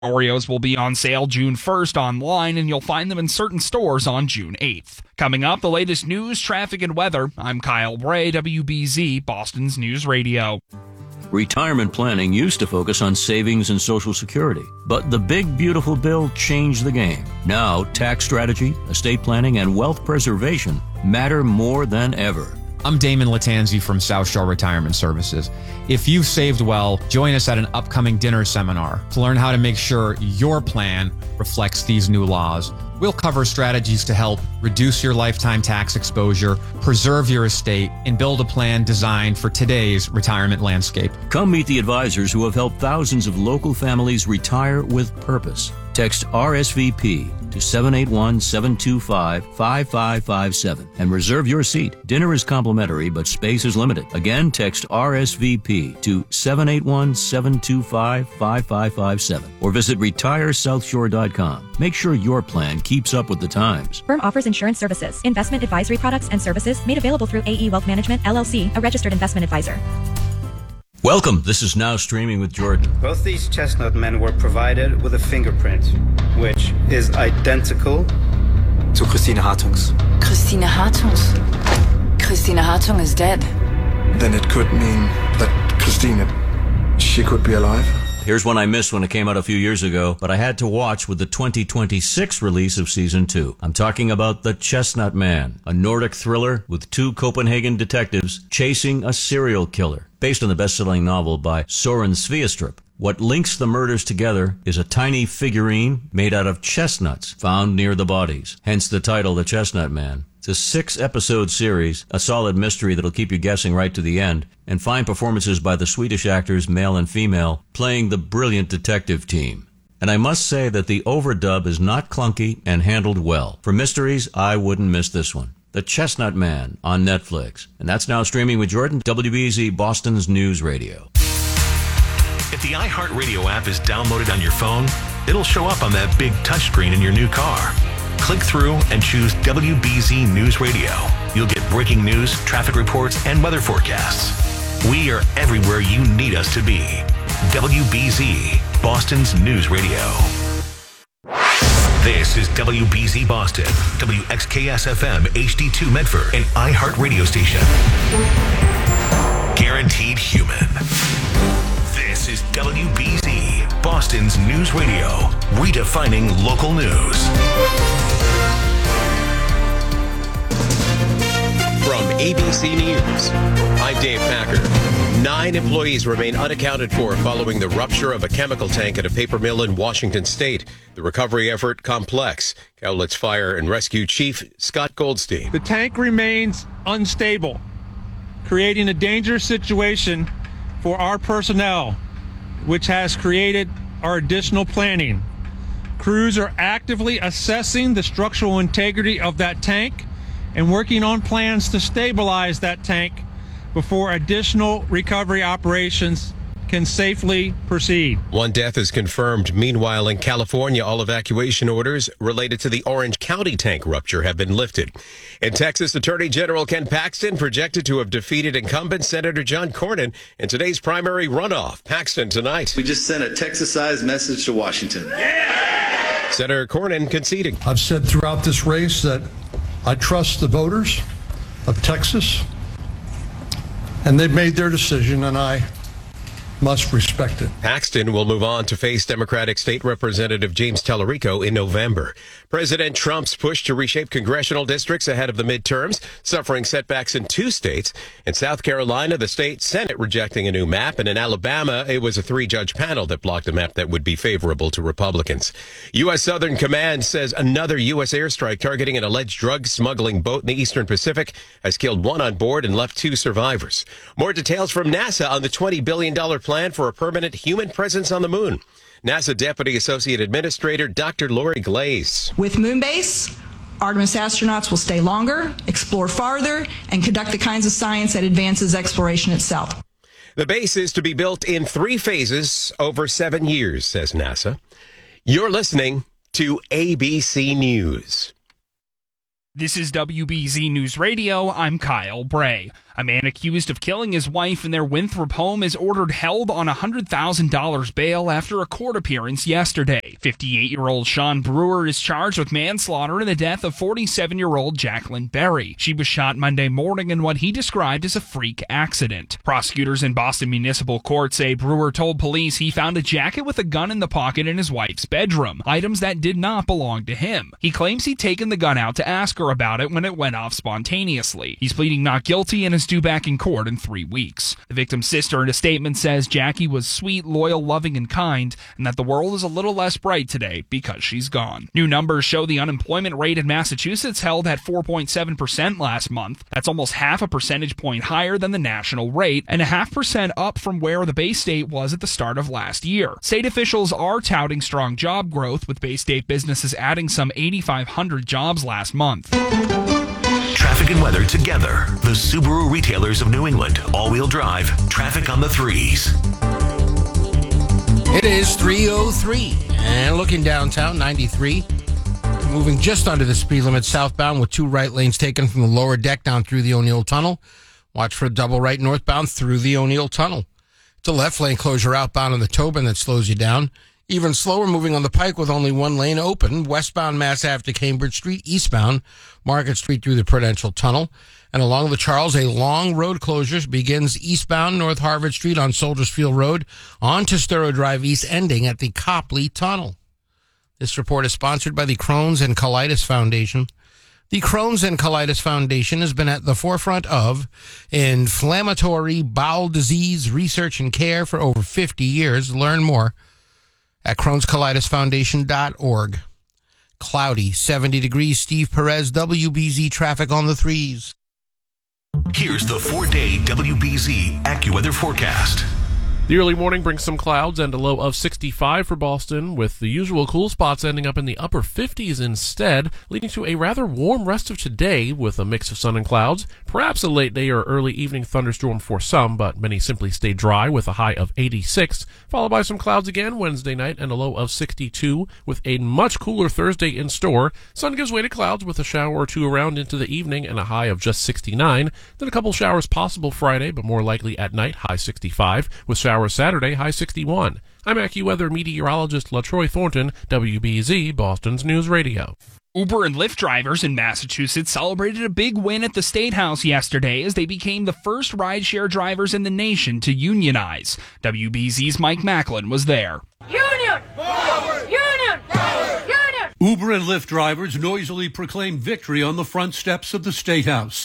Oreos will be on sale June 1st online, and you'll find them in certain stores on June 8th. Coming up, the latest news, traffic, and weather. I'm Kyle Bray, WBZ, Boston's News Radio. Retirement planning used to focus on savings and Social Security, but the big beautiful bill changed the game. Now, tax strategy, estate planning, and wealth preservation matter more than ever. I'm Damon Latanzi from South Shore Retirement Services. If you've saved well, join us at an upcoming dinner seminar to learn how to make sure your plan reflects these new laws. We'll cover strategies to help reduce your lifetime tax exposure, preserve your estate, and build a plan designed for today's retirement landscape. Come meet the advisors who have helped thousands of local families retire with purpose. Text RSVP to 781-725-5557 and reserve your seat. Dinner is complimentary, but space is limited. Again, text RSVP to 781-725-5557 or visit retiresouthshore.com. Make sure your plan keeps up with the times. Firm offers insurance services, investment advisory products and services made available through AE Wealth Management, LLC, a registered investment advisor. Welcome. This is Now Streaming with Jordan. Both these chestnut men were provided with a fingerprint, which is identical to Christine Hartungs. Christine Hartungs? Christine Hartung is dead. Then it could mean that Christine, she could be alive. Here's one I missed when it came out a few years ago, but I had to watch with the 2026 release of Season 2. I'm talking about The Chestnut Man, a Nordic thriller with two Copenhagen detectives chasing a serial killer, based on the best-selling novel by Soren Sveistrup. What links the murders together is a tiny figurine made out of chestnuts found near the bodies, hence the title The Chestnut Man. It's a 6-episode series, a solid mystery that'll keep you guessing right to the end, and fine performances by the Swedish actors, male and female, playing the brilliant detective team. And I must say that the overdub is not clunky and handled well. For mysteries, I wouldn't miss this one. The Chestnut Man on Netflix. And that's Now Streaming with Jordan, WBZ, Boston's News Radio. If the iHeartRadio app is downloaded on your phone, it'll show up on that big touchscreen in your new car. Click through and choose WBZ News Radio. You'll get breaking news, traffic reports, and weather forecasts. We are everywhere you need us to be. WBZ, Boston's News Radio. This is WBZ Boston, WXKS-FM HD2 Medford, an iHeart radio station. Guaranteed human. This is WBZ, Boston's News Radio, redefining local news. From ABC News, I'm Dave Packer. 9 employees remain unaccounted for following the rupture of a chemical tank at a paper mill in Washington State. The recovery effort complex. Cowlitz Fire and Rescue Chief Scott Goldstein. The tank remains unstable, creating a dangerous situation for our personnel, which has created our additional planning. Crews are actively assessing the structural integrity of that tank and working on plans to stabilize that tank before additional recovery operations can safely proceed. 1 death is confirmed. Meanwhile, in California, all evacuation orders related to the Orange County tank rupture have been lifted. In Texas, Attorney General Ken Paxton projected to have defeated incumbent Senator John Cornyn in today's primary runoff. Paxton tonight. We just sent a Texas-sized message to Washington. Yeah! Senator Cornyn conceding. I've said throughout this race that I trust the voters of Texas, and they've made their decision, and I must respect it. Paxton will move on to face Democratic State Representative James Tallarico in November. President Trump's push to reshape congressional districts ahead of the midterms, suffering setbacks in 2 states. In South Carolina, the state Senate rejecting a new map, and in Alabama, it was a 3-judge panel that blocked a map that would be favorable to Republicans. U.S. Southern Command says another U.S. airstrike targeting an alleged drug smuggling boat in the Eastern Pacific has killed 1 on board and left 2 survivors. More details from NASA on the $20 billion plan for a permanent human presence on the moon. NASA Deputy Associate Administrator Dr. Lori Glaze. With Moonbase, Artemis astronauts will stay longer, explore farther, and conduct the kinds of science that advances exploration itself. The base is to be built in 3 phases over 7 years, says NASA. You're listening to ABC News. This is WBZ News Radio. I'm Kyle Bray. A man accused of killing his wife in their Winthrop home is ordered held on $100,000 bail after a court appearance yesterday. 58-year-old Sean Brewer is charged with manslaughter in the death of 47-year-old Jacqueline Berry. She was shot Monday morning in what he described as a freak accident. Prosecutors in Boston Municipal Court say Brewer told police he found a jacket with a gun in the pocket in his wife's bedroom, items that did not belong to him. He claims he'd taken the gun out to ask her about it when it went off spontaneously. He's pleading not guilty and is due back in court in 3 weeks. The victim's sister in a statement says Jackie was sweet, loyal, loving, and kind, and that the world is a little less bright today because she's gone. New numbers show the unemployment rate in Massachusetts held at 4.7% last month. That's almost half a percentage point higher than the national rate, and 0.5% up from where the Bay State was at the start of last year. State officials are touting strong job growth, with Bay State businesses adding some 8,500 jobs last month. Traffic and weather together. The Subaru retailers of New England. All-wheel drive. Traffic on the threes. It is 3:03. And looking downtown, 93. Moving just under the speed limit southbound with 2 right lanes taken from the lower deck down through the O'Neill Tunnel. Watch for a double right northbound through the O'Neill Tunnel. It's a left lane closure outbound on the Tobin that slows you down. Even slower moving on the Pike with only 1 lane open, westbound Mass Ave to Cambridge Street, eastbound Market Street through the Prudential Tunnel. And along the Charles, a long road closure begins eastbound North Harvard Street on Soldiers Field Road onto Sturrow Drive East, ending at the Copley Tunnel. This report is sponsored by the Crohn's and Colitis Foundation. The Crohn's and Colitis Foundation has been at the forefront of inflammatory bowel disease research and care for over 50 years. Learn more at Crohn'sColitisFoundation.org. Cloudy, 70 degrees. Steve Perez, WBZ traffic on the threes. Here's the 4-day WBZ AccuWeather forecast. The early morning brings some clouds and a low of 65 for Boston, with the usual cool spots ending up in the upper 50s instead, leading to a rather warm rest of today with a mix of sun and clouds. Perhaps a late day or early evening thunderstorm for some, but many simply stay dry with a high of 86, followed by some clouds again Wednesday night and a low of 62, with a much cooler Thursday in store. Sun gives way to clouds with a shower or two around into the evening and a high of just 69. Then a couple showers possible Friday, but more likely at night, high 65, with showers Saturday, high 61. I'm AccuWeather meteorologist LaTroy Thornton, WBZ, Boston's News Radio. Uber and Lyft drivers in Massachusetts celebrated a big win at the State House yesterday as they became the first rideshare drivers in the nation to unionize. WBZ's Mike Macklin was there. Union! Forward! Union! Forward! Union! Uber and Lyft drivers noisily proclaimed victory on the front steps of the State House.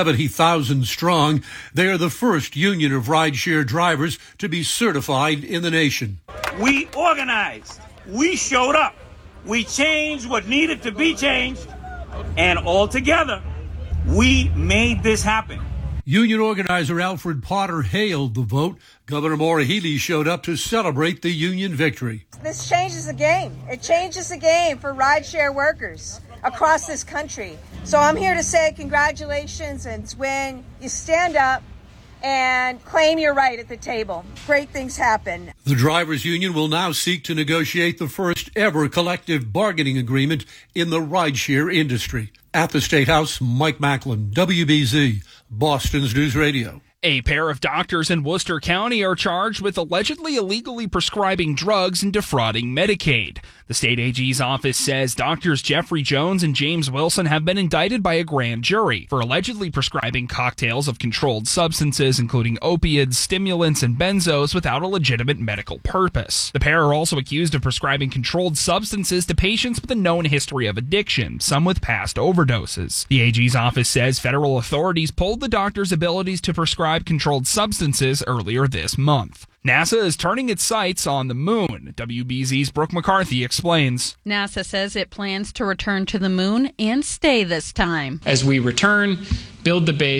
70,000 strong, they are the first union of rideshare drivers to be certified in the nation. We organized. We showed up. We changed what needed to be changed. And all together, we made this happen. Union organizer Alfred Potter hailed the vote. Governor Maura Healey showed up to celebrate the union victory. This changes the game. It changes the game for rideshare workers across this country. So I'm here to say congratulations. And it's when you stand up and claim your right at the table. Great things happen. The drivers' union will now seek to negotiate the first ever collective bargaining agreement in the rideshare industry. At the State House, Mike Macklin, WBZ, Boston's News Radio. A pair of doctors in Worcester County are charged with allegedly illegally prescribing drugs and defrauding Medicaid. The state AG's office says doctors Jeffrey Jones and James Wilson have been indicted by a grand jury for allegedly prescribing cocktails of controlled substances, including opiates, stimulants, and benzos without a legitimate medical purpose. The pair are also accused of prescribing controlled substances to patients with a known history of addiction, some with past overdoses. The AG's office says federal authorities pulled the doctors' abilities to prescribe controlled substances earlier this month. NASA is turning its sights on the moon. WBZ's Brooke McCarthy explains. NASA says it plans to return to the moon and stay this time. As we return, build the base,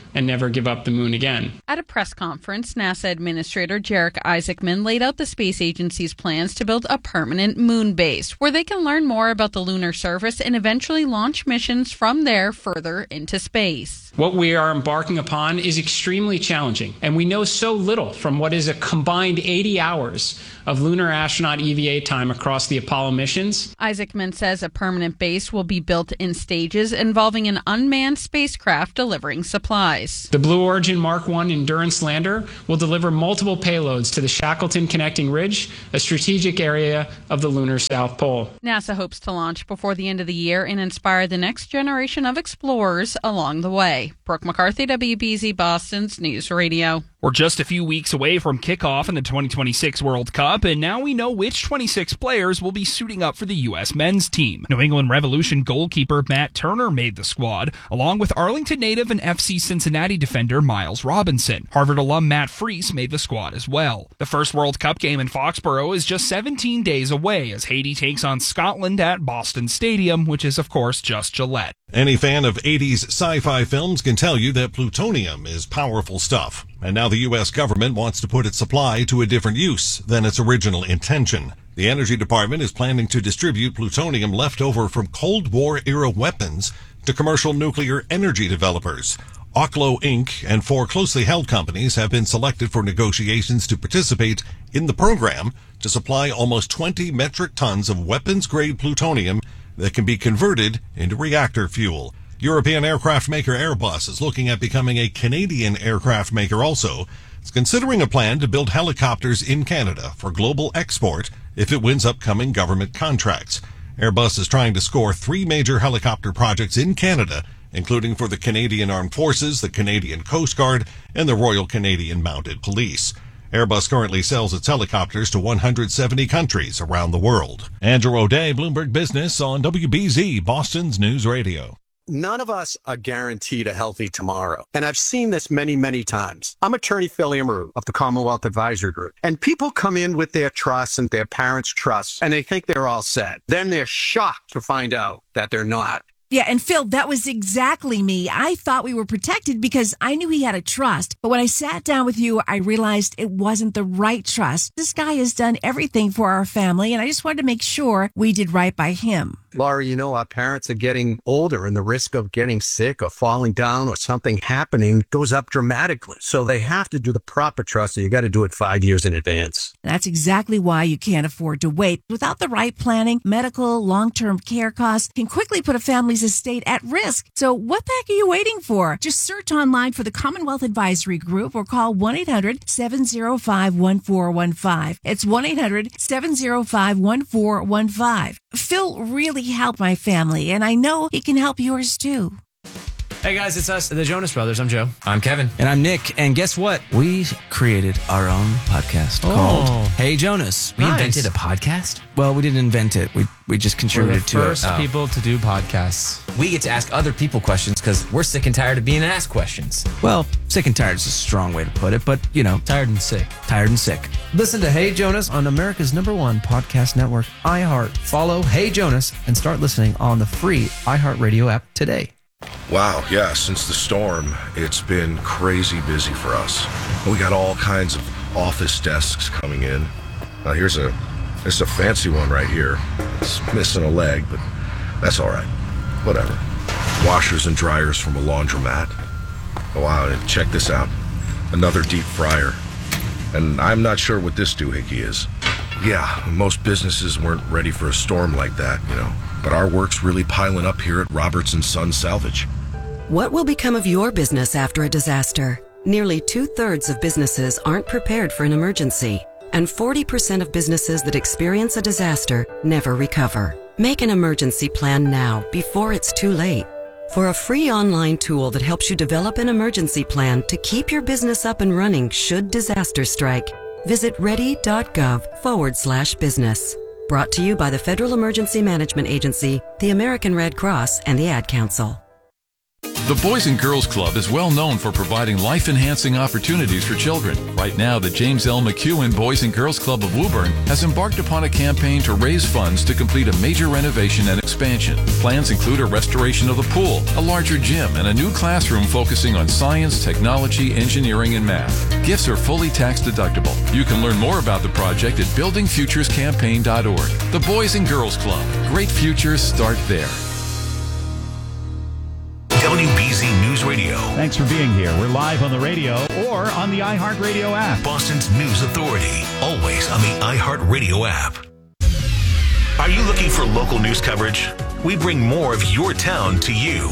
and never give up the moon again. At a press conference, NASA Administrator Jarek Isaacman laid out the space agency's plans to build a permanent moon base where they can learn more about the lunar surface and eventually launch missions from there further into space. What we are embarking upon is extremely challenging, and we know so little from what is a combined 80 hours of lunar astronaut EVA time across the Apollo missions. Isaacman says a permanent base will be built in stages involving an unmanned spacecraft delivering supplies. The Blue Origin Mark I Endurance lander will deliver multiple payloads to the Shackleton Connecting Ridge, a strategic area of the lunar South Pole. NASA hopes to launch before the end of the year and inspire the next generation of explorers along the way. Brooke McCarthy, WBZ Boston's News Radio. We're just a few weeks away from kickoff in the 2026 World Cup, and now we know which 26 players will be suiting up for the U.S. men's team. New England Revolution goalkeeper Matt Turner made the squad, along with Arlington native and FC Cincinnati defender Miles Robinson. Harvard alum Matt Freese made the squad as well. The first World Cup game in Foxborough is just 17 days away as Haiti takes on Scotland at Boston Stadium, which is, of course, just Gillette. Any fan of 80s sci-fi films can tell you that plutonium is powerful stuff. And now the U.S. government wants to put its supply to a different use than its original intention. The Energy Department is planning to distribute plutonium left over from Cold War-era weapons to commercial nuclear energy developers. Oklo Inc. and 4 closely held companies have been selected for negotiations to participate in the program to supply almost 20 metric tons of weapons-grade plutonium that can be converted into reactor fuel. European aircraft maker Airbus is looking at becoming a Canadian aircraft maker also. It's considering a plan to build helicopters in Canada for global export if it wins upcoming government contracts. Airbus is trying to score 3 major helicopter projects in Canada, including for the Canadian Armed Forces, the Canadian Coast Guard, and the Royal Canadian Mounted Police. Airbus currently sells its helicopters to 170 countries around the world. Andrew O'Day, Bloomberg Business on WBZ, Boston's News Radio. None of us are guaranteed a healthy tomorrow. And I've seen this many, many times. I'm attorney Phil Amaru of the Commonwealth Advisory Group. And people come in with their trusts and their parents' trusts, and they think they're all set. Then they're shocked to find out that they're not. Yeah, and Phil, that was exactly me. I thought we were protected because I knew he had a trust. But when I sat down with you, I realized it wasn't the right trust. This guy has done everything for our family, and I just wanted to make sure we did right by him. Laura, you know, our parents are getting older and the risk of getting sick or falling down or something happening goes up dramatically. So they have to do the proper trust. So you got to do it 5 years in advance. That's exactly why you can't afford to wait. Without the right planning, medical, long-term care costs can quickly put a family's estate at risk. So what the heck are you waiting for? Just search online for the Commonwealth Advisory Group or call 1-800-705-1415. It's 1-800-705-1415. Phil really helped my family, and I know he can help yours too. Hey guys, it's us, the Jonas Brothers. I'm Joe. I'm Kevin. And I'm Nick. And guess what? We created our own podcast called Hey Jonas. We invented a podcast? Well, we didn't invent it. We just contributed to it. We're the first people to do podcasts. We get to ask other people questions because we're sick and tired of being asked questions. Well, sick and tired is a strong way to put it, but, you know. Tired and sick. Tired and sick. Listen to Hey Jonas on America's #1 podcast network, iHeart. Follow Hey Jonas and start listening on the free iHeartRadio app today. Wow, yeah, since the storm, it's been crazy busy for us. We got all kinds of office desks coming in. Now here's a fancy one right here. It's missing a leg, but that's all right. Whatever. Washers and dryers from a laundromat. Oh wow, and check this out. Another deep fryer. And I'm not sure what this doohickey is. Yeah, most businesses weren't ready for a storm like that, you know. But our work's really piling up here at Roberts & Son Salvage. What will become of your business after a disaster? Nearly 2/3 of businesses aren't prepared for an emergency, and 40% of businesses that experience a disaster never recover. Make an emergency plan now before it's too late. For a free online tool that helps you develop an emergency plan to keep your business up and running should disaster strike, visit ready.gov/business. Brought to you by the Federal Emergency Management Agency, the American Red Cross, and the Ad Council. The Boys and Girls Club is well known for providing life-enhancing opportunities for children. Right now, the James L. McEwen Boys and Girls Club of Woburn has embarked upon a campaign to raise funds to complete a major renovation and expansion. Plans include a restoration of the pool, a larger gym, and a new classroom focusing on science, technology, engineering, and math. Gifts are fully tax deductible. You can learn more about the project at buildingfuturescampaign.org. The Boys and Girls Club. Great futures start there. WBZ News Radio. Thanks for being here. We're live on the radio or on the iHeartRadio app. Boston's News Authority. Always on the iHeartRadio app. Are you looking for local news coverage? We bring more of your town to you.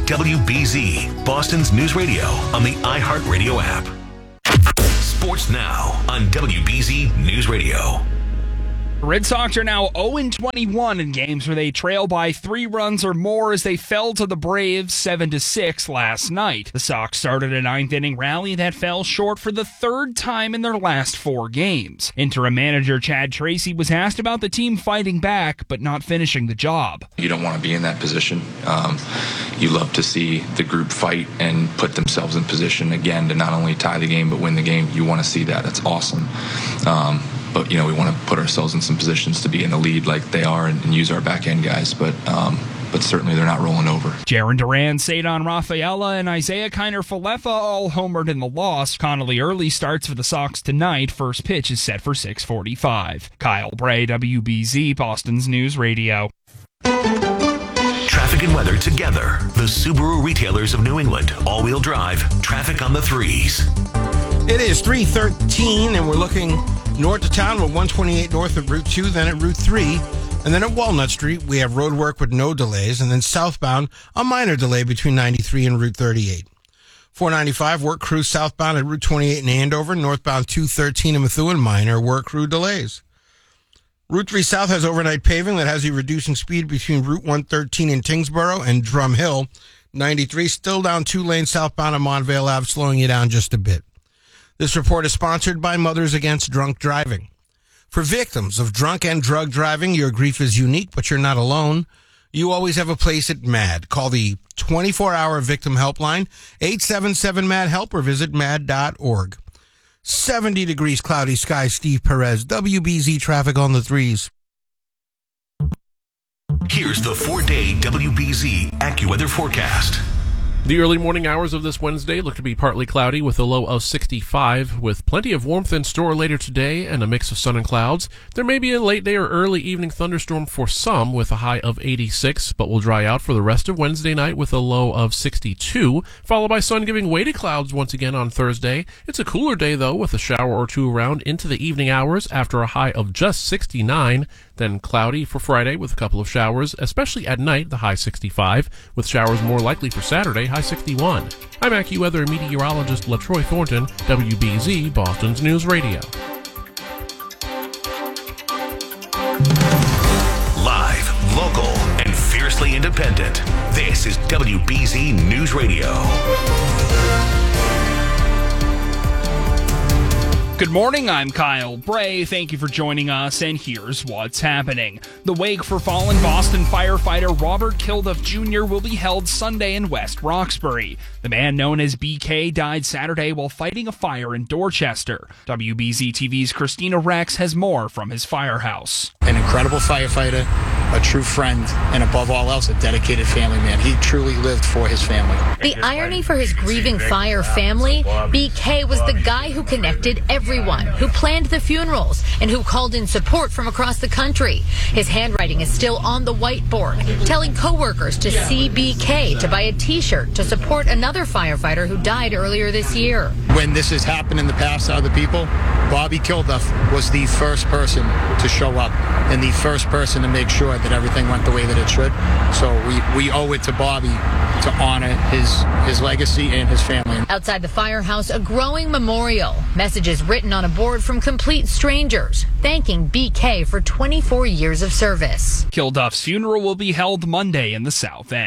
WBZ, Boston's News Radio on the iHeartRadio app. Sports now on WBZ News Radio. The Red Sox are now 0-21 in games where they trail by 3 runs or more as they fell to the Braves 7-6 last night. The Sox started a 9th-inning rally that fell short for the 3rd time in their last 4 games. Interim manager Chad Tracy was asked about the team fighting back but not finishing the job. You don't want to be in that position. You love to see the group fight and put themselves in position again to not only tie the game but win the game. You want to see that. That's awesome. But, we want to put ourselves in some positions to be in the lead like they are and use our back-end guys. But certainly they're not rolling over. Jarren Duran, Cedon Rafaela, and Isaiah Kiner-Falefa all homered in the loss. Connolly Early starts for the Sox tonight. First pitch is set for 6:45. Kyle Bray, WBZ, Boston's News Radio. Traffic and weather together. The Subaru retailers of New England. All-wheel drive. Traffic on the 3s. It is 3:13, and we're looking north of town. We're 128 north of Route 2, then at Route 3. And then at Walnut Street, we have road work with no delays. And then southbound, a minor delay between 93 and Route 38. 495, work crew southbound at Route 28 in Andover. Northbound 213 in Methuen, minor work crew delays. Route 3 South has overnight paving that has you reducing speed between Route 113 in Tingsboro and Drum Hill. 93, still down 2 lanes southbound at Montvale Ave, slowing you down just a bit. This report is sponsored by Mothers Against Drunk Driving. For victims of drunk and drug driving, your grief is unique, but you're not alone. You always have a place at MAD. Call the 24-hour victim helpline, 877-MAD-HELP, or visit mad.org. 70 degrees cloudy skies, Steve Perez, WBZ traffic on the 3s. Here's the 4-day WBZ AccuWeather forecast. The early morning hours of this Wednesday look to be partly cloudy with a low of 65, with plenty of warmth in store later today and a mix of sun and clouds. There may be a late day or early evening thunderstorm for some with a high of 86, but will dry out for the rest of Wednesday night with a low of 62, followed by sun giving way to clouds once again on Thursday. It's a cooler day, though, with a shower or two around into the evening hours after a high of just 69. Then cloudy for Friday with a couple of showers, especially at night, the high 65, with showers more likely for Saturday, high 61. I'm AccuWeather meteorologist LaTroy Thornton, WBZ, Boston's News Radio. Live, local, and fiercely independent. This is WBZ News Radio. Good morning, I'm Kyle Bray. Thank you for joining us, and here's what's happening. The wake for fallen Boston firefighter Robert Kilduff Jr. will be held Sunday in West Roxbury. The man known as BK died Saturday while fighting a fire in Dorchester. WBZ TV's Christina Rex has more from his firehouse. An incredible firefighter, a true friend, and above all else, a dedicated family man. He truly lived for his family. The irony for his grieving fire family, BK was the guy who connected everyone, who planned the funerals, and who called in support from across the country. His handwriting is still on the whiteboard, telling coworkers to see BK to buy a T-shirt to support another firefighter who died earlier this year. When this has happened in the past to other people, Bobby Kilduff was the first person to show up and the first person to make sure that everything went the way that it should. So we owe it to Bobby to honor his legacy and his family. Outside the firehouse, a growing memorial. Messages written on a board from complete strangers, thanking BK for 24 years of service. Kilduff's funeral will be held Monday in the South End.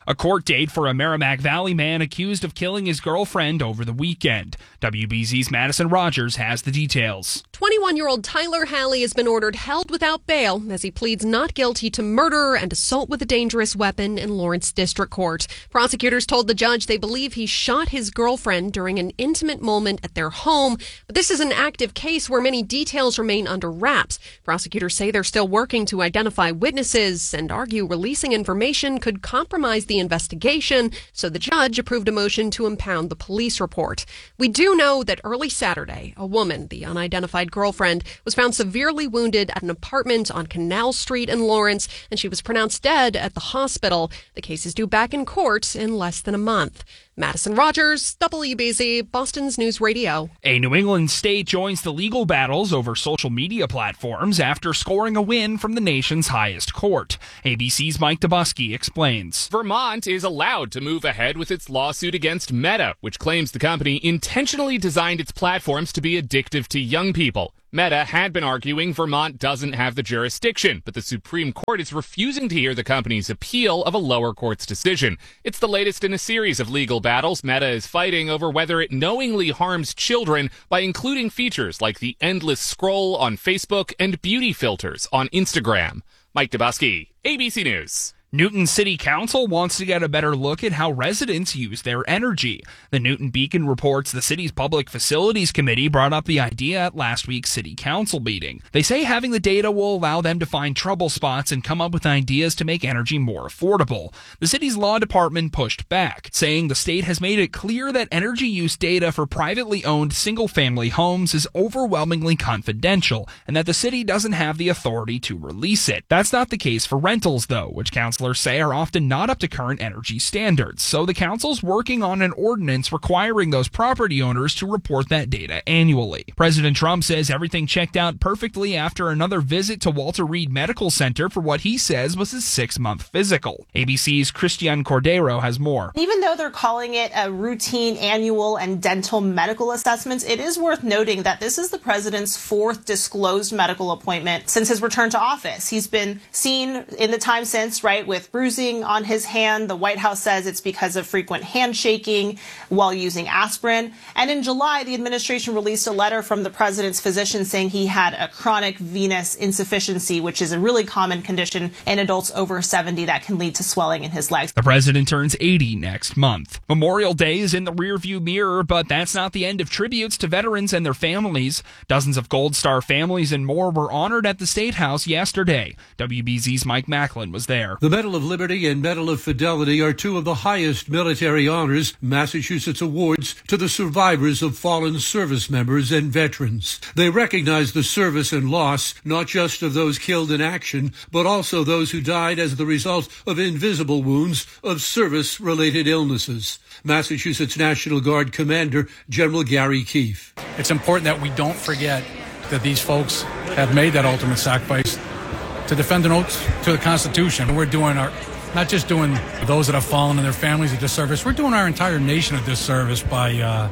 A court date for a Merrimack Valley man accused of killing his girlfriend over the weekend. WBZ's Madison Rogers has the details. 21-year-old Tyler Halley has been ordered held without bail as he pleads not guilty to murder and assault with a dangerous weapon in Lawrence District Court. Prosecutors told the judge they believe he shot his girlfriend during an intimate moment at their home, but this is an active case where many details remain under wraps. Prosecutors say they're still working to identify witnesses and argue releasing information could compromise the investigation, so the judge approved a motion to impound the police report. We do know that early Saturday, a woman, the unidentified girlfriend, was found severely wounded at an apartment on Canal Street in Lawrence, and she was pronounced dead at the hospital. The case is due back in court in less than a month. Madison Rogers, WBZ, Boston's News Radio. A New England state joins the legal battles over social media platforms after scoring a win from the nation's highest court. ABC's Mike Dubusky explains. Vermont is allowed to move ahead with its lawsuit against Meta, which claims the company intentionally designed its platforms to be addictive to young people. Meta had been arguing Vermont doesn't have the jurisdiction, but the Supreme Court is refusing to hear the company's appeal of a lower court's decision. It's the latest in a series of legal battles Meta is fighting over whether it knowingly harms children by including features like the endless scroll on Facebook and beauty filters on Instagram. Mike Dubusky, ABC News. Newton City Council wants to get a better look at how residents use their energy. The Newton Beacon reports the city's Public Facilities Committee brought up the idea at last week's City Council meeting. They say having the data will allow them to find trouble spots and come up with ideas to make energy more affordable. The city's law department pushed back, saying the state has made it clear that energy use data for privately owned single-family homes is overwhelmingly confidential and that the city doesn't have the authority to release it. That's not the case for rentals, though, which councilors say are often not up to current energy standards, so the council's working on an ordinance requiring those property owners to report that data annually. President Trump says everything checked out perfectly after another visit to Walter Reed Medical Center for what he says was his 6-month physical. ABC's Christian Cordero has more. Even though they're calling it a routine annual and dental medical assessments, it is worth noting that this is the president's 4th disclosed medical appointment since his return to office. He's been seen in the time since, right, with bruising on his hand. The White House says it's because of frequent handshaking while using aspirin. And in July, the administration released a letter from the president's physician saying he had a chronic venous insufficiency, which is a really common condition in adults over 70 that can lead to swelling in his legs. The president turns 80 next month. Memorial Day is in the rearview mirror, but that's not the end of tributes to veterans and their families. Dozens of Gold Star families and more were honored at the State House yesterday. WBZ's Mike Macklin was there. The Medal of Liberty and Medal of Fidelity are two of the highest military honors Massachusetts awards to the survivors of fallen service members and veterans. They recognize the service and loss, not just of those killed in action, but also those who died as the result of invisible wounds of service-related illnesses. Massachusetts National Guard Commander General Gary Keefe. It's important that we don't forget that these folks have made that ultimate sacrifice to defend an oath to the Constitution. We're doing not just doing those that have fallen and their families a disservice, we're doing our entire nation a disservice by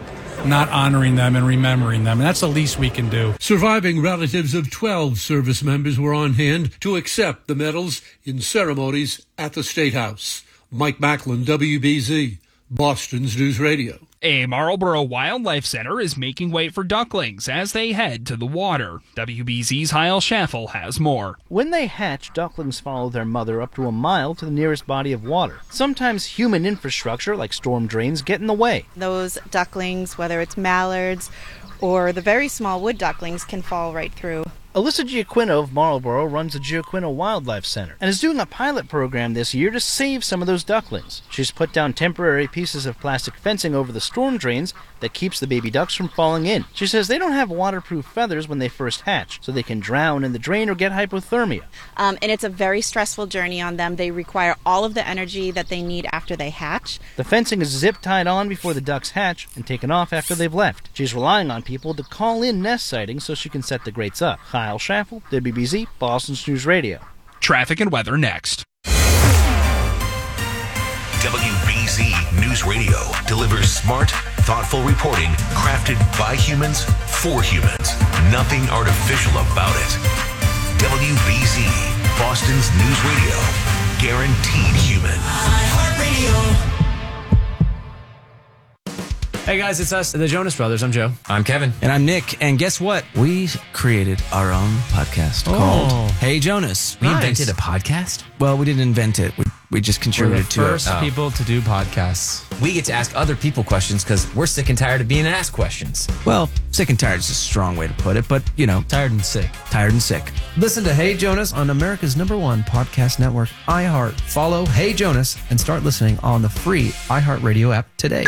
not honoring them and remembering them. And that's the least we can do. Surviving relatives of 12 service members were on hand to accept the medals in ceremonies at the State House. Mike Macklin, WBZ, Boston's News Radio. A Marlborough Wildlife Center is making way for ducklings as they head to the water. WBZ's Heil Schaffel has more. When they hatch, ducklings follow their mother up to a mile to the nearest body of water. Sometimes human infrastructure, like storm drains, get in the way. Those ducklings, whether it's mallards or the very small wood ducklings, can fall right through. Alyssa Giaquino of Marlborough runs the Giaquino Wildlife Center and is doing a pilot program this year to save some of those ducklings. She's put down temporary pieces of plastic fencing over the storm drains that keeps the baby ducks from falling in. She says they don't have waterproof feathers when they first hatch, so they can drown in the drain or get hypothermia. And it's a very stressful journey on them. They require all of the energy that they need after they hatch. The fencing is zip-tied on before the ducks hatch and taken off after they've left. She's relying on people to call in nest sightings so she can set the grates up. Kyle Schaffel, WBZ, Boston's News Radio. Traffic and weather next. WBZ News Radio delivers smart, thoughtful reporting crafted by humans for humans. Nothing artificial about it. WBZ, Boston's News Radio. Guaranteed human. Hey guys, it's us, the Jonas Brothers. I'm Joe. I'm Kevin. And I'm Nick. And guess what? We created our own podcast called Hey Jonas. We invented a podcast? Well, we didn't invent it. We just contributed to it. We're the first people to do podcasts. We get to ask other people questions because we're sick and tired of being asked questions. Well, sick and tired is a strong way to put it, but, you know. Tired and sick. Tired and sick. Listen to Hey Jonas on America's #1 podcast network, iHeart. Follow Hey Jonas and start listening on the free iHeartRadio app today.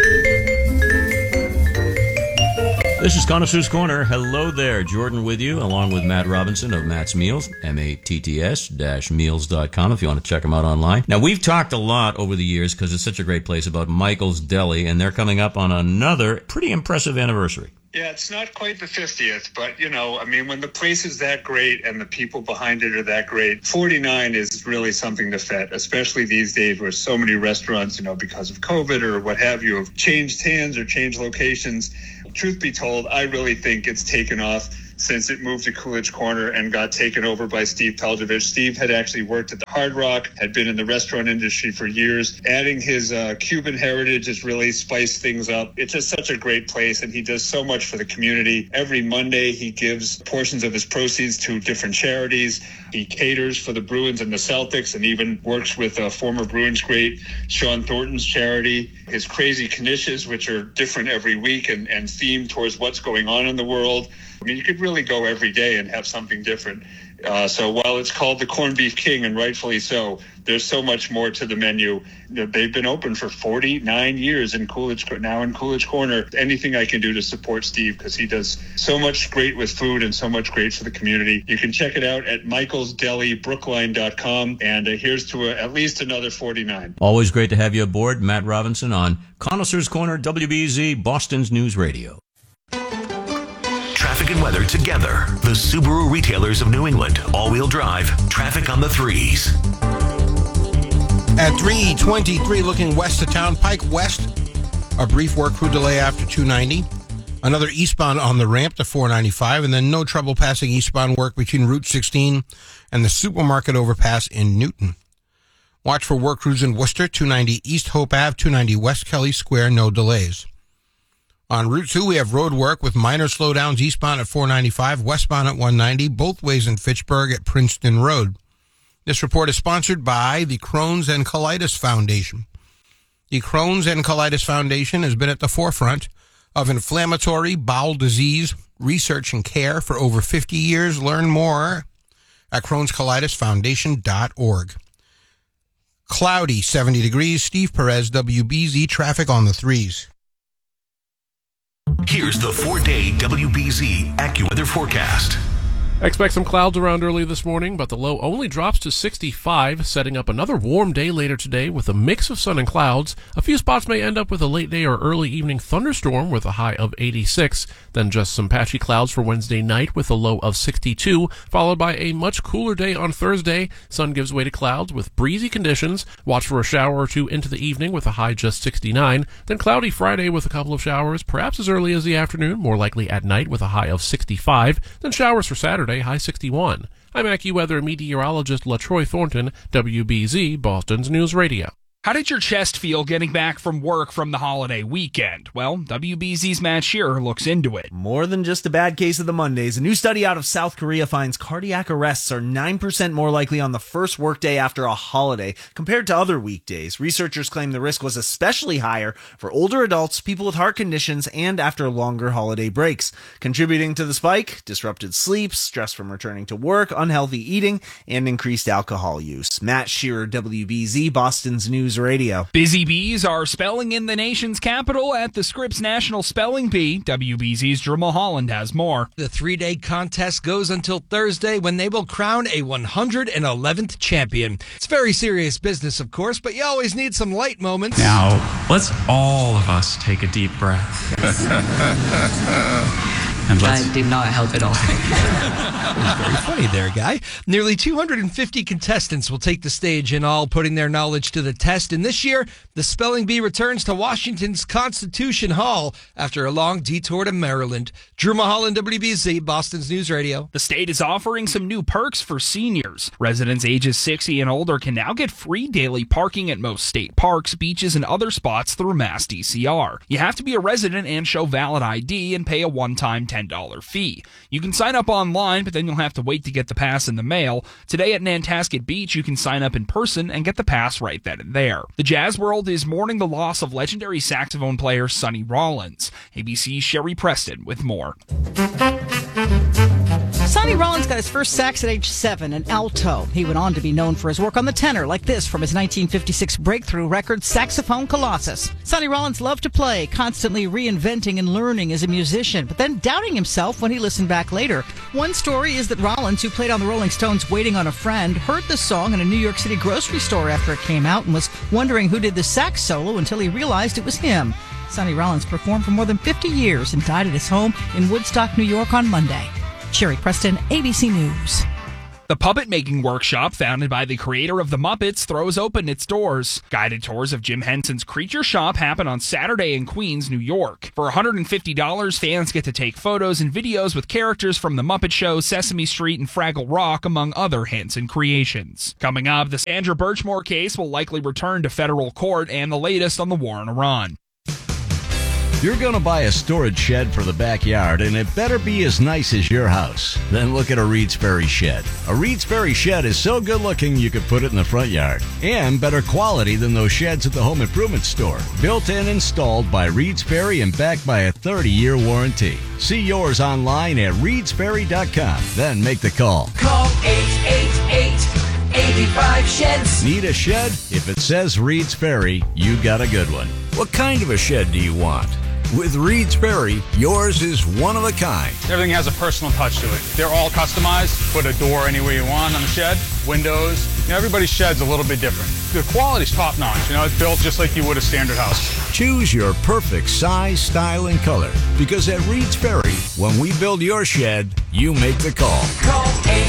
This is Connoisseur's Corner. Hello there. Jordan with you, along with Matt Robinson of Matt's Meals, matts-meals.com if you want to check them out online. Now, we've talked a lot over the years, because it's such a great place, about Michael's Deli, and they're coming up on another pretty impressive anniversary. Yeah, it's not quite the 50th, but, you know, I mean, when the place is that great and the people behind it are that great, 49 is really something to fet, especially these days where so many restaurants, you know, because of COVID or what have you, have changed hands or changed locations. Truth be told, I really think it's taken off since it moved to Coolidge Corner and got taken over by Steve Peljevich. Steve had actually worked at the Hard Rock, had been in the restaurant industry for years. Adding his Cuban heritage has really spiced things up. It's just such a great place, and he does so much for the community. Every Monday, he gives portions of his proceeds to different charities. He caters for the Bruins and the Celtics, and even works with former Bruins great Sean Thornton's charity. His Crazy Knishes, which are different every week and themed towards what's going on in the world. I mean, you could really go every day and have something different. So while it's called the Corned Beef King, and rightfully so, there's so much more to the menu. They've been open for 49 years in Coolidge Corner. Anything I can do to support Steve, because he does so much great with food and so much great for the community. You can check it out at michaelsdelibrookline.com. And here's to at least another 49. Always great to have you aboard, Matt Robinson, on Connoisseur's Corner, WBZ, Boston's News Radio. Traffic and weather together. The Subaru retailers of New England. All-wheel drive. Traffic on the 3s. At 3:23, looking west of town, Pike West, a brief work crew delay after 290. Another eastbound on the ramp to 495, and then no trouble passing eastbound work between Route 16 and the supermarket overpass in Newton. Watch for work crews in Worcester, 290 East Hope Ave, 290 West Kelly Square, no delays. On Route 2, we have road work with minor slowdowns eastbound at 495, westbound at 190, both ways in Fitchburg at Princeton Road. This report is sponsored by the Crohn's and Colitis Foundation. The Crohn's and Colitis Foundation has been at the forefront of inflammatory bowel disease research and care for over 50 years. Learn more at Crohn'sColitisFoundation.org. Cloudy, 70 degrees. Steve Perez, WBZ, traffic on the 3s. Here's the 4-day WBZ AccuWeather forecast. Expect some clouds around early this morning, but the low only drops to 65, setting up another warm day later today with a mix of sun and clouds. A few spots may end up with a late day or early evening thunderstorm with a high of 86, then just some patchy clouds for Wednesday night with a low of 62, followed by a much cooler day on Thursday. Sun gives way to clouds with breezy conditions. Watch for a shower or two into the evening with a high just 69, then cloudy Friday with a couple of showers, perhaps as early as the afternoon, more likely at night with a high of 65, then showers for Saturday, high 61. I'm AccuWeather meteorologist LaTroy Thornton, WBZ, Boston's News Radio. How did your chest feel getting back from work from the holiday weekend? Well, WBZ's Matt Shearer looks into it. More than just a bad case of the Mondays, a new study out of South Korea finds cardiac arrests are 9% more likely on the first workday after a holiday compared to other weekdays. Researchers claim the risk was especially higher for older adults, people with heart conditions, and after longer holiday breaks. Contributing to the spike, disrupted sleep, stress from returning to work, unhealthy eating, and increased alcohol use. Matt Shearer, WBZ, Boston's News Radio. Busy bees are spelling in the nation's capital at the Scripps National Spelling Bee. WBZ's Drew Mulholland has more. The 3-day contest goes until Thursday when they will crown a 111th champion. It's very serious business, of course, but you always need some light moments. Now, let's all of us take a deep breath. I did not help at all. Very funny there, Guy. Nearly 250 contestants will take the stage in all, putting their knowledge to the test. And this year, the Spelling Bee returns to Washington's Constitution Hall after a long detour to Maryland. Drew Mulholland, WBZ, Boston's News Radio. The state is offering some new perks for seniors. Residents ages 60 and older can now get free daily parking at most state parks, beaches, and other spots through Mass DCR. You have to be a resident and show valid ID and pay a one-time $10 fee. You can sign up online, but then you'll have to wait to get the pass in the mail. Today at Nantasket Beach, you can sign up in person and get the pass right then and there. The jazz world is mourning the loss of legendary saxophone player Sonny Rollins. ABC's Sherry Preston with more. Sonny Rollins got his first sax at age 7, an alto. He went on to be known for his work on the tenor, like this from his 1956 breakthrough record, Saxophone Colossus. Sonny Rollins loved to play, constantly reinventing and learning as a musician, but then doubting himself when he listened back later. One story is that Rollins, who played on the Rolling Stones' Waiting on a Friend, heard the song in a New York City grocery store after it came out and was wondering who did the sax solo until he realized it was him. Sonny Rollins performed for more than 50 years and died at his home in Woodstock, New York on Monday. Sherry Preston, ABC News. The puppet making workshop, founded by the creator of The Muppets, throws open its doors. Guided tours of Jim Henson's Creature Shop happen on Saturday in Queens, New York. For $150, fans get to take photos and videos with characters from The Muppet Show, Sesame Street, and Fraggle Rock, among other Henson creations. Coming up, the Sandra Birchmore case will likely return to federal court, and the latest on the war in Iran. You're going to buy a storage shed for the backyard, and it better be as nice as your house. Then look at a Reed's Ferry shed. A Reed's Ferry shed is so good looking you could put it in the front yard. And better quality than those sheds at the home improvement store. Built and installed by Reed's Ferry and backed by a 30-year warranty. See yours online at reedsferry.com. Then make the call. Call 888-85-SHEDS. Need a shed? If it says Reed's Ferry, you got a good one. What kind of a shed do you want? With Reed's Ferry, yours is one of a kind. Everything has a personal touch to it. They're all customized. Put a door anywhere you want on the shed, windows. Everybody's shed's a little bit different. The quality's top notch. It's built just like you would a standard house. Choose your perfect size, style, and color. Because at Reed's Ferry, when we build your shed, you make the call. Call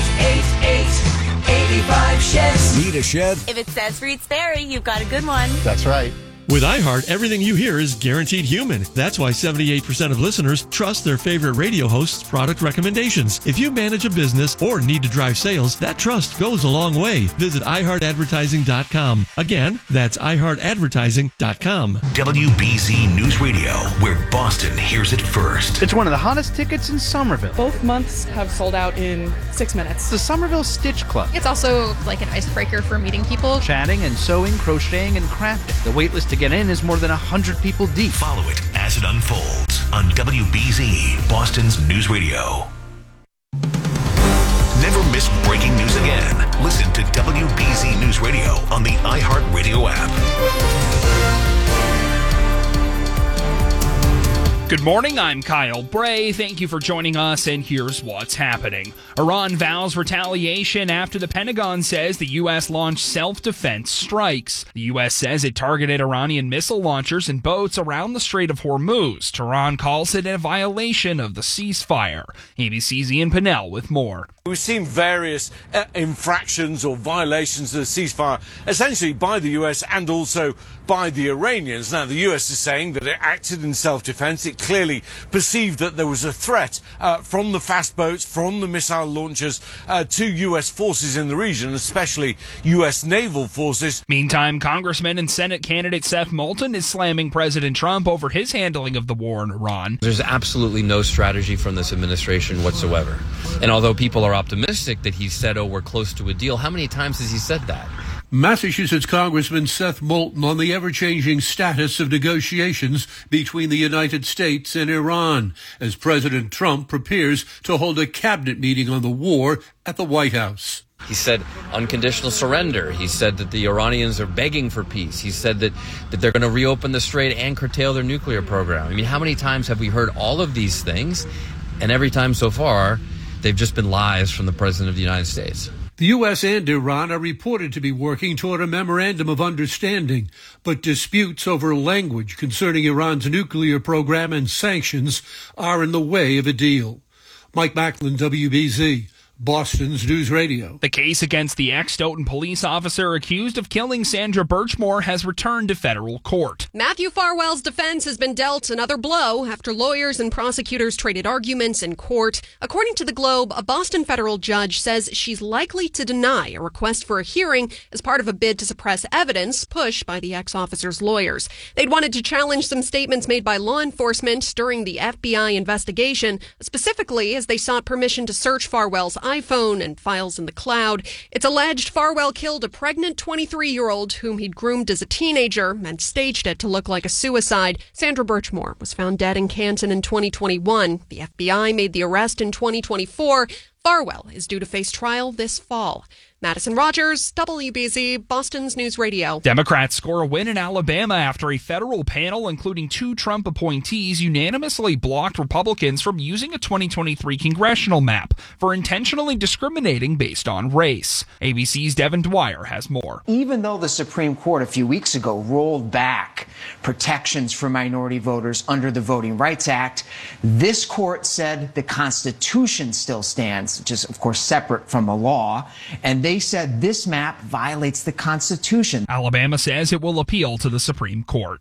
888-85-SHEDS. Need a shed? If it says Reed's Ferry, you've got a good one. That's right. With iHeart, everything you hear is guaranteed human. That's why 78% of listeners trust their favorite radio host's product recommendations. If you manage a business or need to drive sales, that trust goes a long way. Visit iHeartAdvertising.com. Again, that's iHeartAdvertising.com. WBZ News Radio, where Boston hears it first. It's one of the hottest tickets in Somerville. Both months have sold out in 6 minutes. The Somerville Stitch Club. It's also like an icebreaker for meeting people. Chatting and sewing, crocheting, and crafting. The waitlist to get in is more than 100 people deep. Follow it as it unfolds on WBZ, Boston's News Radio. Never miss breaking news again. Listen to WBZ News Radio on the iHeartRadio app. Good morning, I'm Kyle Bray. Thank you for joining us, and here's what's happening. Iran vows retaliation after the Pentagon says the U.S. launched self-defense strikes. The U.S. says it targeted Iranian missile launchers and boats around the Strait of Hormuz. Tehran calls it a violation of the ceasefire. ABC's Ian Pinnell with more. We've seen various infractions or violations of the ceasefire, essentially by the US and also by the Iranians. Now, the US is saying that it acted in self-defense. It clearly perceived that there was a threat from the fast boats, from the missile launchers to US forces in the region, especially US naval forces. Meantime, Congressman and Senate candidate Seth Moulton is slamming President Trump over his handling of the war in Iran. There's absolutely no strategy from this administration whatsoever. And although people are optimistic that he said, we're close to a deal, how many times has he said that? Massachusetts Congressman Seth Moulton on the ever-changing status of negotiations between the United States and Iran as President Trump prepares to hold a cabinet meeting on the war at the White House. He said unconditional surrender. He said that the Iranians are begging for peace. He said that they're going to reopen the strait and curtail their nuclear program. I mean, how many times have we heard all of these things? And every time so far, they've just been lies from the President of the United States. The U.S. and Iran are reported to be working toward a memorandum of understanding, but disputes over language concerning Iran's nuclear program and sanctions are in the way of a deal. Mike Macklin, WBZ. Boston's News Radio. The case against the ex-Stoughton police officer accused of killing Sandra Birchmore has returned to federal court. Matthew Farwell's defense has been dealt another blow after lawyers and prosecutors traded arguments in court. According to the Globe, a Boston federal judge says she's likely to deny a request for a hearing as part of a bid to suppress evidence pushed by the ex-officer's lawyers. They'd wanted to challenge some statements made by law enforcement during the FBI investigation, specifically as they sought permission to search Farwell's iPhone and files in the cloud. It's alleged Farwell killed a pregnant 23-year-old whom he'd groomed as a teenager and staged it to look like a suicide. Sandra Birchmore was found dead in Canton in 2021. The FBI made the arrest in 2024. Farwell is due to face trial this fall. Madison Rogers, WBZ, Boston's News Radio. Democrats score a win in Alabama after a federal panel, including 2 Trump appointees, unanimously blocked Republicans from using a 2023 congressional map for intentionally discriminating based on race. ABC's Devin Dwyer has more. Even though the Supreme Court a few weeks ago rolled back protections for minority voters under the Voting Rights Act, this court said the Constitution still stands, which is, of course, separate from the law, and they said this map violates the Constitution. Alabama says it will appeal to the Supreme Court.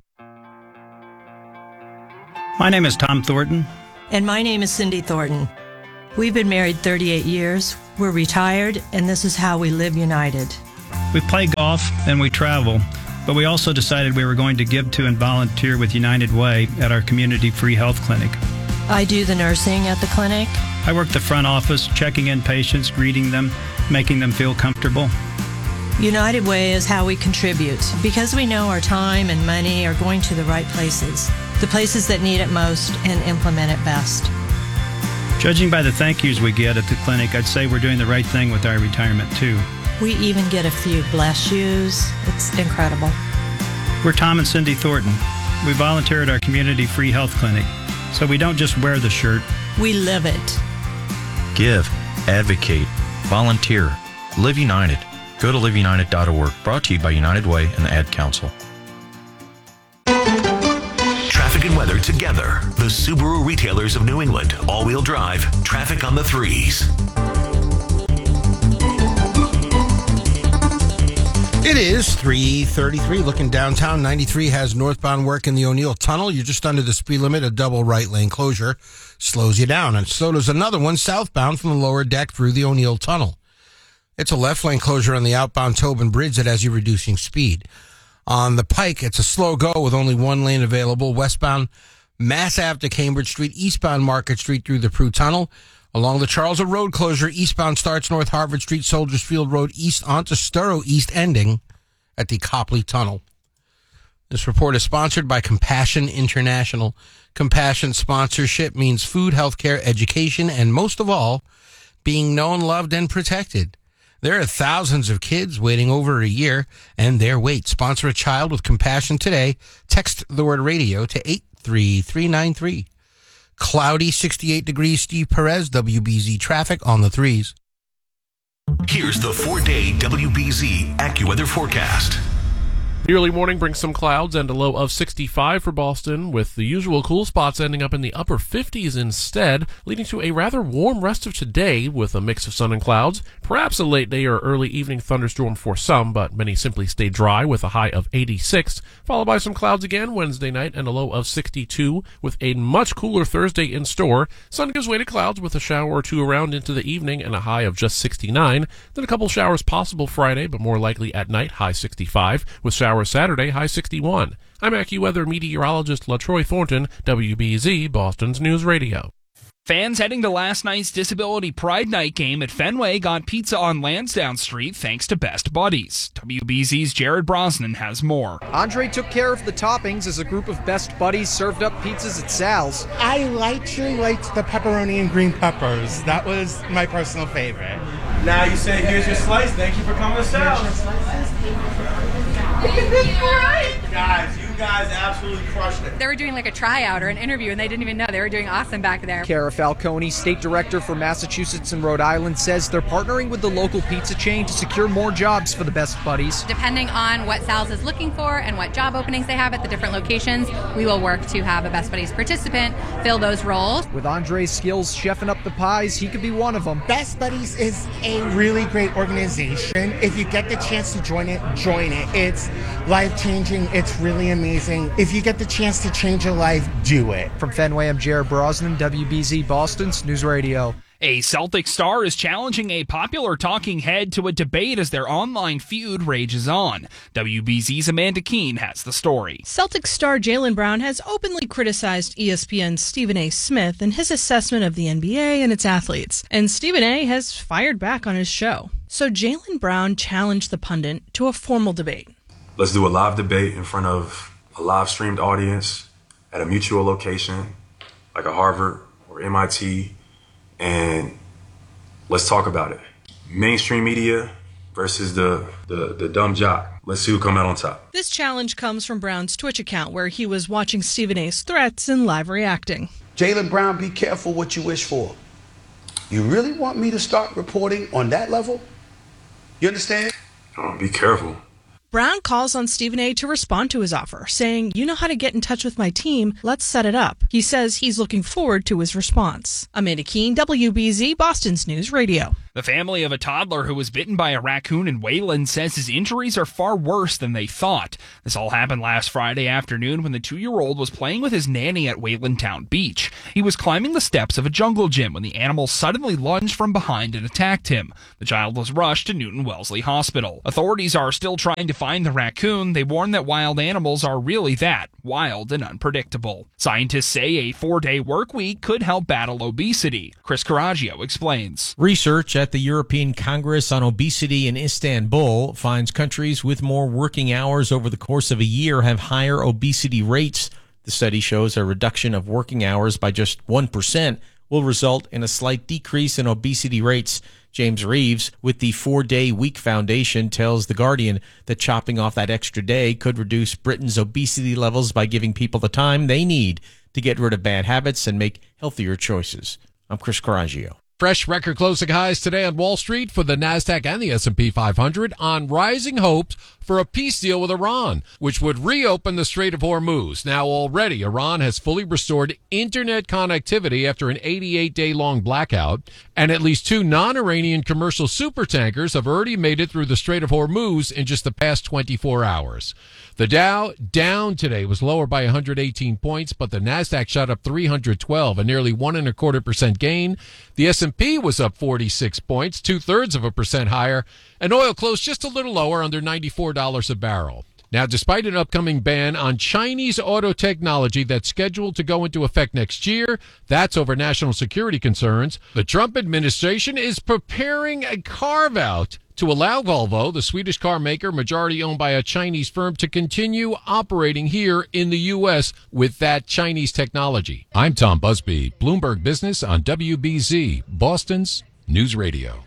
My name is Tom Thornton. And my name is Cindy Thornton. We've been married 38 years. We're retired, and this is how we live united. We play golf and we travel, but we also decided we were going to give to and volunteer with United Way at our community free health clinic. I do the nursing at the clinic. I work the front office, checking in patients, greeting them, making them feel comfortable. United Way is how we contribute because we know our time and money are going to the right places, the places that need it most and implement it best. Judging by the thank yous we get at the clinic, I'd say we're doing the right thing with our retirement too. We even get a few bless yous. It's incredible. We're Tom and Cindy Thornton. We volunteer at our community free health clinic, so we don't just wear the shirt. We live it. Give, advocate, volunteer, live united. Go to liveunited.org. Brought to you by United Way and the Ad Council. Traffic and weather together. The Subaru retailers of New England. All-wheel drive. Traffic on the 3s. It is 3:33. Looking downtown, 93 has northbound work in the O'Neill Tunnel. You're just under the speed limit. A double right lane closure slows you down. And so does another one southbound from the lower deck through the O'Neill Tunnel. It's a left lane closure on the outbound Tobin Bridge that has you reducing speed. On the Pike, it's a slow go with only one lane available. Westbound Mass Ave to Cambridge Street, eastbound Market Street through the Prue Tunnel. Along the Charles Road closure, eastbound starts North Harvard Street, Soldiers Field Road east onto Sturrow East, ending at the Copley Tunnel. This report is sponsored by Compassion International. Compassion sponsorship means food, healthcare, education, and most of all, being known, loved, and protected. There are thousands of kids waiting over a year, and their wait. Sponsor a child with Compassion today. Text the word radio to 83393. Cloudy, 68 degrees. Steve Perez, WBZ traffic on the 3s. Here's the 4-day WBZ AccuWeather forecast. The early morning brings some clouds and a low of 65 for Boston, with the usual cool spots ending up in the upper 50s instead, leading to a rather warm rest of today with a mix of sun and clouds. Perhaps a late day or early evening thunderstorm for some, but many simply stay dry with a high of 86, followed by some clouds again Wednesday night and a low of 62, with a much cooler Thursday in store. Sun gives way to clouds with a shower or two around into the evening and a high of just 69. Then a couple showers possible Friday, but more likely at night, high 65, with showers Saturday, high 61. I'm AccuWeather meteorologist LaTroy Thornton, WBZ, Boston's News Radio. Fans heading to last night's Disability Pride Night game at Fenway got pizza on Lansdowne Street thanks to Best Buddies. WBZ's Jared Brosnan has more. Andre took care of the toppings as a group of Best Buddies served up pizzas at Sal's. I actually liked the pepperoni and green peppers. That was my personal favorite. Now you say, here's your slice. Thank you for coming to Sal's. Guys, you guys absolutely absolutely crushed it. They were doing like a tryout or an interview, and they didn't even know. They were doing awesome back there. Kara Falcone, state director for Massachusetts and Rhode Island, says they're partnering with the local pizza chain to secure more jobs for the Best Buddies. Depending on what Sal's is looking for and what job openings they have at the different locations, we will work to have a Best Buddies participant fill those roles. With Andre Skills chefing up the pies, he could be one of them. Best Buddies is a really great organization. If you get the chance to join it, join it. It's life-changing. It's really amazing. If you get the chance to change your life, do it. From Fenway, I'm Jared Brosnan, WBZ Boston's News Radio. A Celtic star is challenging a popular talking head to a debate as their online feud rages on. WBZ's Amanda Keene has the story. Celtic star Jaylen Brown has openly criticized ESPN's Stephen A. Smith and his assessment of the NBA and its athletes, and Stephen A. has fired back on his show. So Jaylen Brown challenged the pundit to a formal debate. Let's do a live debate in front of a live-streamed audience at a mutual location, like a Harvard or MIT, and let's talk about it. Mainstream media versus the dumb jock. Let's see who come out on top. This challenge comes from Brown's Twitch account, where he was watching Stephen A.'s threats and live reacting. Jaylen Brown, be careful what you wish for. You really want me to start reporting on that level? You understand? Oh, be careful. Brown calls on Stephen A. to respond to his offer, saying, "You know how to get in touch with my team. Let's set it up." He says he's looking forward to his response. Amanda Keene, WBZ, Boston's News Radio. The family of a toddler who was bitten by a raccoon in Wayland says his injuries are far worse than they thought. This all happened last Friday afternoon when the 2-year-old was playing with his nanny at Wayland Town Beach. He was climbing the steps of a jungle gym when the animal suddenly lunged from behind and attacked him. The child was rushed to Newton Wellesley Hospital. Authorities are still trying to find the raccoon. They warn that wild animals are really that, wild and unpredictable. Scientists say a 4-day work week could help battle obesity. Chris Caraggio explains. Research at the European Congress on Obesity in Istanbul finds countries with more working hours over the course of a year have higher obesity rates. The study shows a reduction of working hours by just 1% will result in a slight decrease in obesity rates. James Reeves with the 4-Day Week Foundation tells The Guardian that chopping off that extra day could reduce Britain's obesity levels by giving people the time they need to get rid of bad habits and make healthier choices. I'm Chris Caraggio. Fresh record closing highs today on Wall Street for the NASDAQ and the S&P 500 on rising hopes for a peace deal with Iran, which would reopen the Strait of Hormuz. Now, already, Iran has fully restored internet connectivity after an 88-day-long blackout, and at least 2 non-Iranian commercial supertankers have already made it through the Strait of Hormuz in just the past 24 hours. The Dow down today was lower by 118 points, but the NASDAQ shot up 312, a nearly 1.25% gain. The S&P was up 46 points, 2/3% higher, and oil closed just a little lower, under $94 a barrel. Now, despite an upcoming ban on Chinese auto technology that's scheduled to go into effect next year, that's over national security concerns, the Trump administration is preparing a carve-out to allow Volvo, the Swedish car maker majority owned by a Chinese firm, to continue operating here in the U.S. with that Chinese technology. I'm Tom Busby, Bloomberg Business on WBZ, Boston's News Radio.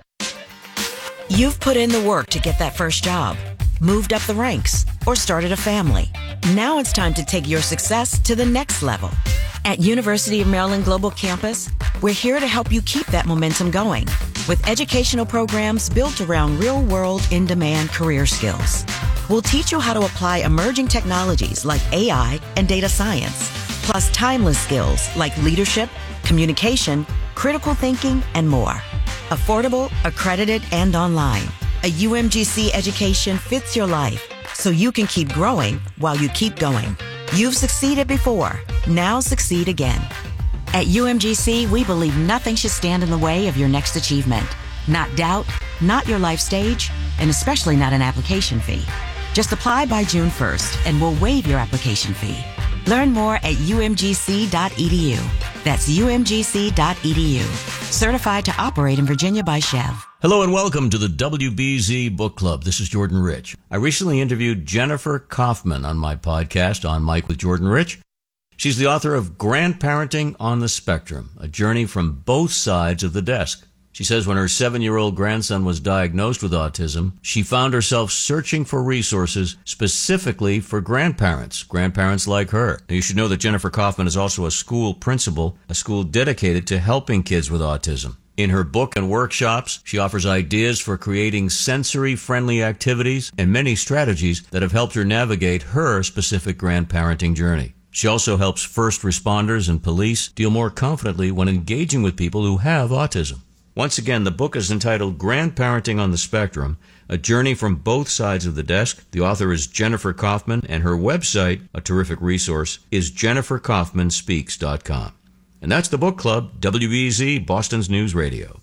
You've put in the work to get that first job, moved up the ranks, or started a family. Now it's time to take your success to the next level. At University of Maryland Global Campus, we're here to help you keep that momentum going with educational programs built around real-world, in-demand career skills. We'll teach you how to apply emerging technologies like AI and data science, plus timeless skills like leadership, communication, critical thinking, and more. Affordable, accredited, and online. A UMGC education fits your life so you can keep growing while you keep going. You've succeeded before. Now succeed again. At UMGC, we believe nothing should stand in the way of your next achievement. Not doubt, not your life stage, and especially not an application fee. Just apply by June 1st and we'll waive your application fee. Learn more at umgc.edu. That's umgc.edu. Certified to operate in Virginia by Chev. Hello and welcome to the WBZ Book Club. This is Jordan Rich. I recently interviewed Jennifer Kaufman on my podcast, On Mike with Jordan Rich. She's the author of Grandparenting on the Spectrum, a journey from both sides of the desk. She says when her 7-year-old grandson was diagnosed with autism, she found herself searching for resources specifically for grandparents like her. Now, you should know that Jennifer Kaufman is also a school principal, a school dedicated to helping kids with autism. In her book and workshops, she offers ideas for creating sensory-friendly activities and many strategies that have helped her navigate her specific grandparenting journey. She also helps first responders and police deal more confidently when engaging with people who have autism. Once again, the book is entitled Grandparenting on the Spectrum, A Journey from Both Sides of the Desk. The author is Jennifer Kaufman, and her website, a terrific resource, is jenniferkaufmanspeaks.com. And that's the book club, WBZ, Boston's News Radio.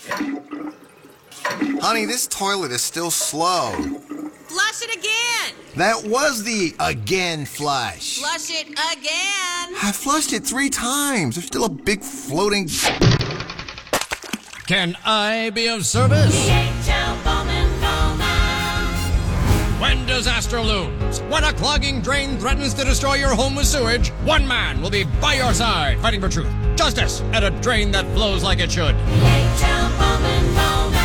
Honey, this toilet is still slow. Flush it again. That was the again flush. Flush it again. I flushed it 3 times. There's still a big floating... Can I be of service? DHL Bowman Bowman. When disaster looms, when a clogging drain threatens to destroy your home with sewage, one man will be by your side fighting for truth, justice, and a drain that flows like it should. DHL Bowman Bowman.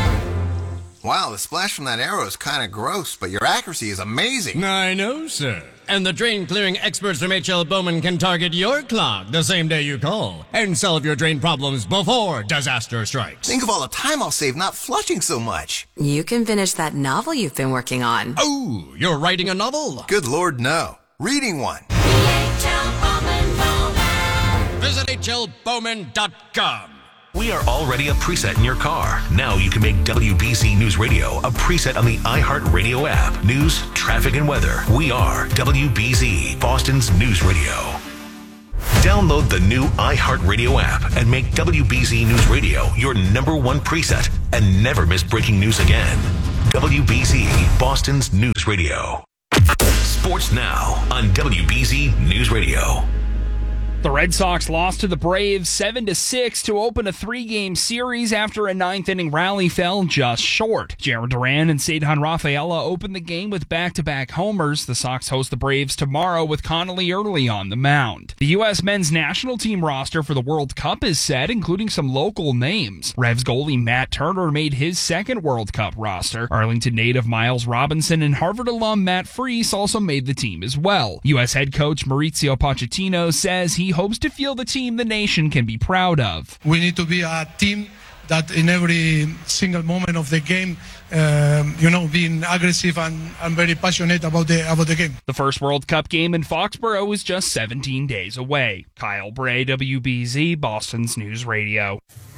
Wow, the splash from that arrow is kind of gross, but your accuracy is amazing. I know, sir. And the drain clearing experts from H.L. Bowman can target your clog the same day you call and solve your drain problems before disaster strikes. Think of all the time I'll save not flushing so much. You can finish that novel you've been working on. Oh, you're writing a novel? Good Lord, no. Reading one. DHL Bowman Bowman. Visit hlbowman.com. We are already a preset in your car. Now you can make WBZ News Radio a preset on the iHeartRadio app. News, traffic, and weather. We are WBZ, Boston's News Radio. Download the new iHeartRadio app and make WBZ News Radio your #1 preset and never miss breaking news again. WBZ, Boston's News Radio. Sports now on WBZ News Radio. The Red Sox lost to the Braves 7-6 to open a 3-game series after a 9th-inning rally fell just short. Jarren Duran and Cedric Rafaela opened the game with back-to-back homers. The Sox host the Braves tomorrow with Connolly early on the mound. The U.S. men's national team roster for the World Cup is set, including some local names. Revs goalie Matt Turner made his second World Cup roster. Arlington native Miles Robinson and Harvard alum Matt Freese also made the team as well. U.S. head coach Mauricio Pochettino says he hopes to field a team the nation can be proud of. We need to be a team that in every single moment of the game, being aggressive and very passionate about the game. The first World Cup game in Foxborough is just 17 days away. Kyle Bray, WBZ, Boston's News Radio.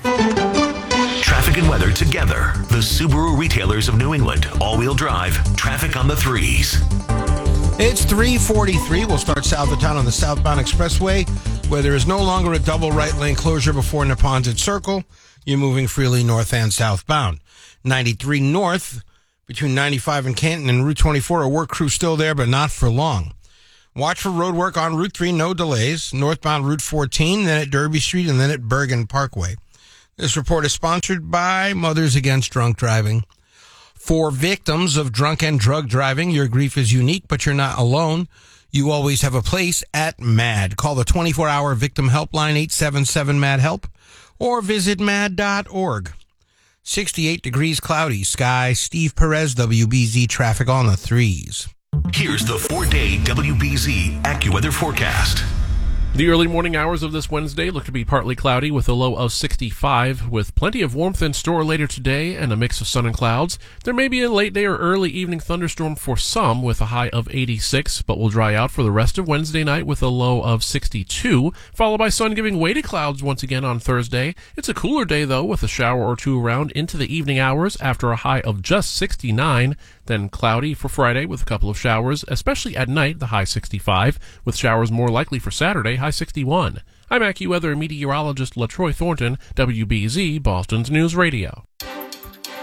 Traffic and weather together. The Subaru retailers of New England. All-wheel drive. Traffic on the 3s. It's 3:43. We'll start south of town on the southbound expressway, where there is no longer a double right lane closure before Neponset Circle. You're moving freely north and southbound. 93 north, between 95 and Canton and Route 24, a work crew still there, but not for long. Watch for road work on Route 3, no delays. Northbound Route 14, then at Derby Street, and then at Bergen Parkway. This report is sponsored by Mothers Against Drunk Driving. For victims of drunk and drug driving, your grief is unique, but you're not alone. You always have a place at MAD. Call the 24-hour victim helpline, 877-MAD-HELP, or visit mad.org. 68 degrees cloudy skies. Steve Perez, WBZ traffic on the 3s. Here's the 4-day WBZ AccuWeather forecast. The early morning hours of this Wednesday look to be partly cloudy with a low of 65, with plenty of warmth in store later today and a mix of sun and clouds. There may be a late day or early evening thunderstorm for some with a high of 86, but will dry out for the rest of Wednesday night with a low of 62, followed by sun giving way to clouds once again on Thursday. It's a cooler day, though, with a shower or two around into the evening hours after a high of just 69. Then cloudy for Friday with a couple of showers, especially at night, the high 65, with showers more likely for Saturday, high 61. I'm AccuWeather meteorologist LaTroy Thornton, WBZ, Boston's News Radio.